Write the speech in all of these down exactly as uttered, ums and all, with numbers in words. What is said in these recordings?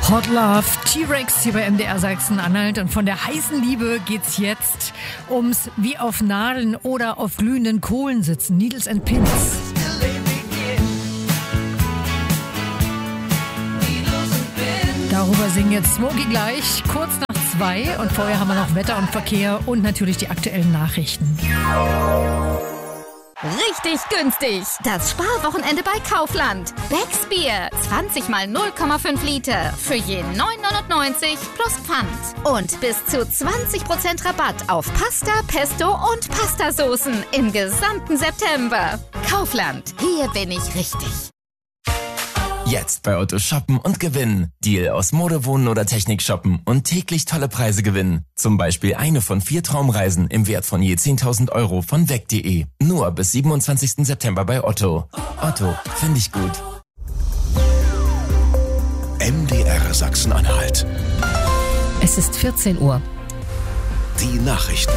Hot Love, T-Rex hier bei M D R Sachsen-Anhalt, und von der heißen Liebe geht's jetzt ums wie auf Nadeln oder auf glühenden Kohlen sitzen. Needles and Pins. Darüber singen jetzt Smokey gleich, kurz nach zwei, und vorher haben wir noch Wetter und Verkehr und natürlich die aktuellen Nachrichten. Richtig günstig. Das Sparwochenende bei Kaufland. Becks Bier. zwanzig mal null Komma fünf Liter. Für je neun neunundneunzig plus Pfand. Und bis zu zwanzig Prozent Rabatt auf Pasta, Pesto und Pastasoßen im gesamten September. Kaufland. Hier bin ich richtig. Jetzt bei Otto shoppen und gewinnen. Deal aus Mode, Wohnen oder Technik shoppen und täglich tolle Preise gewinnen. Zum Beispiel eine von vier Traumreisen im Wert von je zehntausend Euro von weg punkt de. Nur bis siebenundzwanzigsten September bei Otto. Otto, finde ich gut. M D R Sachsen-Anhalt. Es ist vierzehn Uhr. Die Nachrichten.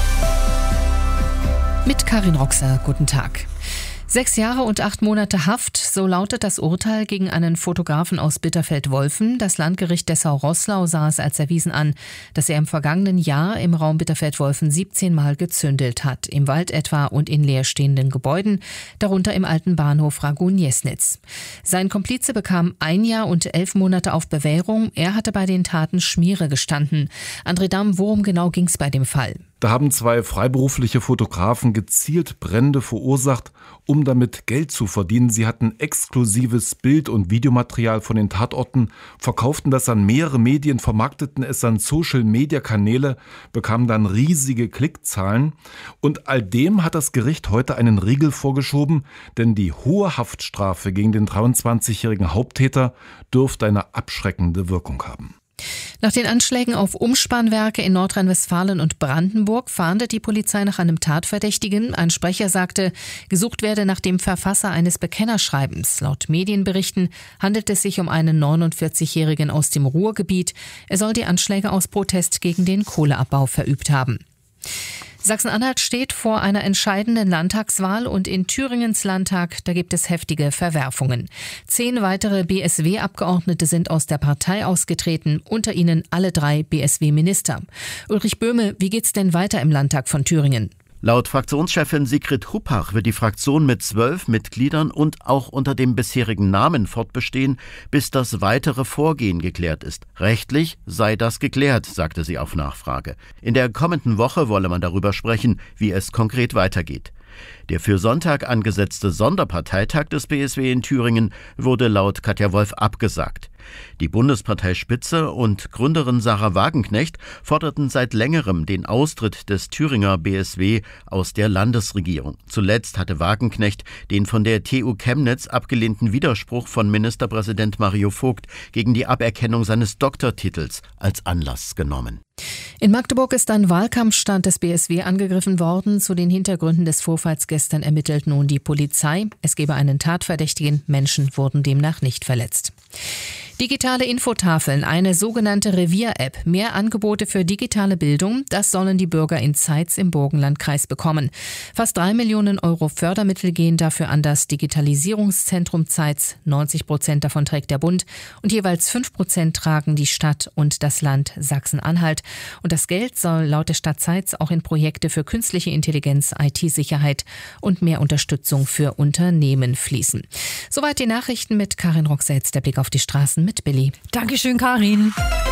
Mit Karin Roxer, guten Tag. Sechs Jahre und acht Monate Haft, so lautet das Urteil gegen einen Fotografen aus Bitterfeld-Wolfen. Das Landgericht Dessau-Roßlau sah es als erwiesen an, dass er im vergangenen Jahr im Raum Bitterfeld-Wolfen siebzehn Mal gezündelt hat, im Wald etwa und in leerstehenden Gebäuden, darunter im alten Bahnhof Ragun-Jesnitz. Sein Komplize bekam ein Jahr und elf Monate auf Bewährung. Er hatte bei den Taten Schmiere gestanden. André Damm, worum genau ging es bei dem Fall? Da haben zwei freiberufliche Fotografen gezielt Brände verursacht, um damit Geld zu verdienen. Sie hatten exklusives Bild- und Videomaterial von den Tatorten, verkauften das an mehrere Medien, vermarkteten es an Social-Media-Kanäle, bekamen dann riesige Klickzahlen. Und all dem hat das Gericht heute einen Riegel vorgeschoben, denn die hohe Haftstrafe gegen den dreiundzwanzigjährigen Haupttäter dürfte eine abschreckende Wirkung haben. Nach den Anschlägen auf Umspannwerke in Nordrhein-Westfalen und Brandenburg fahndet die Polizei nach einem Tatverdächtigen. Ein Sprecher sagte, gesucht werde nach dem Verfasser eines Bekennerschreibens. Laut Medienberichten handelt es sich um einen neunundvierzigjährigen aus dem Ruhrgebiet. Er soll die Anschläge aus Protest gegen den Kohleabbau verübt haben. Sachsen-Anhalt steht vor einer entscheidenden Landtagswahl, und in Thüringens Landtag, da gibt es heftige Verwerfungen. Zehn weitere B S W-Abgeordnete sind aus der Partei ausgetreten, unter ihnen alle drei B S W-Minister. Ulrich Böhme, wie geht's denn weiter im Landtag von Thüringen? Laut Fraktionschefin Sigrid Huppach wird die Fraktion mit zwölf Mitgliedern und auch unter dem bisherigen Namen fortbestehen, bis das weitere Vorgehen geklärt ist. Rechtlich sei das geklärt, sagte sie auf Nachfrage. In der kommenden Woche wolle man darüber sprechen, wie es konkret weitergeht. Der für Sonntag angesetzte Sonderparteitag des B S W in Thüringen wurde laut Katja Wolf abgesagt. Die Bundesparteispitze und Gründerin Sarah Wagenknecht forderten seit längerem den Austritt des Thüringer B S W aus der Landesregierung. Zuletzt hatte Wagenknecht den von der T U Chemnitz abgelehnten Widerspruch von Ministerpräsident Mario Vogt gegen die Aberkennung seines Doktortitels als Anlass genommen. In Magdeburg ist ein Wahlkampfstand des B S W angegriffen worden. Zu den Hintergründen des Vorfalls gestern ermittelt nun die Polizei. Es gebe einen Tatverdächtigen. Menschen wurden demnach nicht verletzt. Digitale Infotafeln, eine sogenannte Revier-App. Mehr Angebote für digitale Bildung, das sollen die Bürger in Zeitz im Burgenlandkreis bekommen. Fast drei Millionen Euro Fördermittel gehen dafür an das Digitalisierungszentrum Zeitz. neunzig Prozent davon trägt der Bund und jeweils fünf Prozent tragen die Stadt und das Land Sachsen-Anhalt. Und das Geld soll laut der Stadt Zeitz auch in Projekte für künstliche Intelligenz, I T-Sicherheit und mehr Unterstützung für Unternehmen fließen. Soweit die Nachrichten mit Karin Roxer. Jetzt der Blick auf die Straßen mit Billy. Dankeschön, Karin.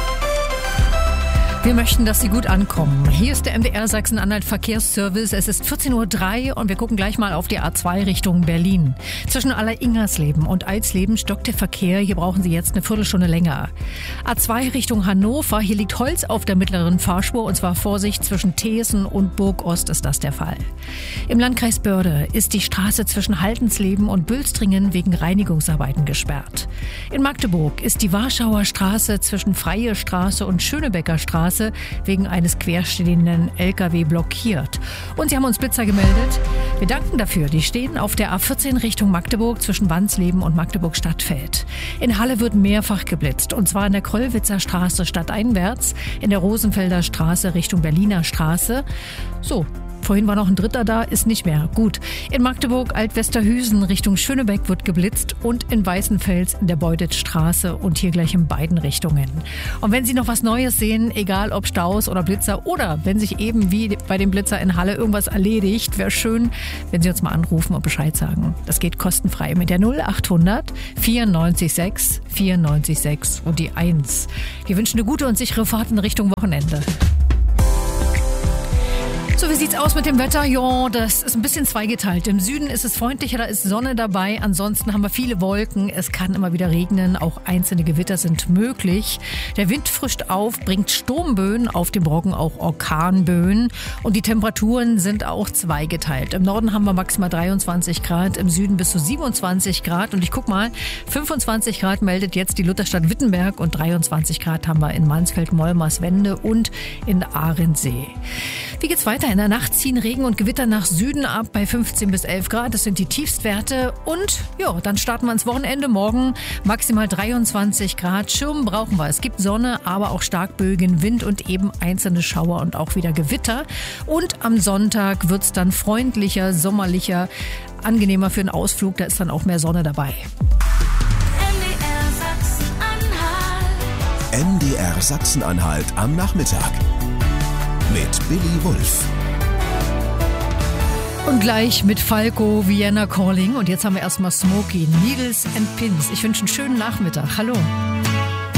Wir möchten, dass Sie gut ankommen. Hier ist der M D R Sachsen-Anhalt Verkehrsservice. Es ist vierzehn Uhr drei und wir gucken gleich mal auf die A zwei Richtung Berlin. Zwischen Aller-Ingersleben und Eisleben stockt der Verkehr. Hier brauchen Sie jetzt eine Viertelstunde länger. A zwei Richtung Hannover. Hier liegt Holz auf der mittleren Fahrspur, und zwar Vorsicht, zwischen Thesen und Burgost ist das der Fall. Im Landkreis Börde ist die Straße zwischen Haltensleben und Bülstringen wegen Reinigungsarbeiten gesperrt. In Magdeburg ist die Warschauer Straße zwischen Freie Straße und Schönebecker Straße wegen eines querstehenden L K W blockiert. Und Sie haben uns Blitzer gemeldet. Wir danken dafür. Die stehen auf der A vierzehn Richtung Magdeburg zwischen Wansleben und Magdeburg-Stadtfeld. In Halle wird mehrfach geblitzt, und zwar in der Kröllwitzer Straße stadteinwärts, in der Rosenfelder Straße Richtung Berliner Straße. So, Vorhin war noch ein Dritter da, ist nicht mehr. Gut. In Magdeburg, Altwesterhüsen Richtung Schönebeck wird geblitzt und in Weißenfels in der Beutitstraße und hier gleich in beiden Richtungen. Und wenn Sie noch was Neues sehen, egal ob Staus oder Blitzer oder wenn sich eben wie bei dem Blitzer in Halle irgendwas erledigt, wäre schön, wenn Sie uns mal anrufen und Bescheid sagen. Das geht kostenfrei mit der null achthundert vierundneunzig sechs vierundneunzig sechs und die eins. Wir wünschen eine gute und sichere Fahrt in Richtung Wochenende. So, wie sieht's aus mit dem Wetter? Ja, das ist ein bisschen zweigeteilt. Im Süden ist es freundlicher, da ist Sonne dabei. Ansonsten haben wir viele Wolken. Es kann immer wieder regnen. Auch einzelne Gewitter sind möglich. Der Wind frischt auf, bringt Sturmböen, auf dem Roggen auch Orkanböen. Und die Temperaturen sind auch zweigeteilt. Im Norden haben wir maximal dreiundzwanzig Grad, im Süden bis zu siebenundzwanzig Grad. Und ich guck mal, fünfundzwanzig Grad meldet jetzt die Lutherstadt Wittenberg und dreiundzwanzig Grad haben wir in Mansfeld, Molmerswende und in Ahrensee. Wie geht's weiter? In der Nacht ziehen Regen und Gewitter nach Süden ab bei fünfzehn bis elf Grad. Das sind die Tiefstwerte. Und ja, dann starten wir ins Wochenende. Morgen maximal dreiundzwanzig Grad. Schirm brauchen wir. Es gibt Sonne, aber auch starkböigen Wind und eben einzelne Schauer und auch wieder Gewitter. Und am Sonntag wird's dann freundlicher, sommerlicher, angenehmer für einen Ausflug. Da ist dann auch mehr Sonne dabei. M D R Sachsen-Anhalt am Nachmittag mit Billy Wulff. Und gleich mit Falco, Vienna Calling. Und jetzt haben wir erstmal Smokey, Needles and Pins. Ich wünsche einen schönen Nachmittag. Hallo.